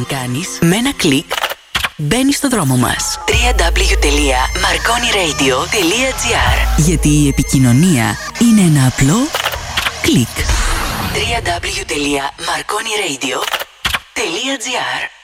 Κάνεις με ένα κλικ, μπαίνεις στο δρόμο μας. www.marconiradio.gr. Γιατί η επικοινωνία είναι ένα απλό κλικ. www.marconiradio.gr.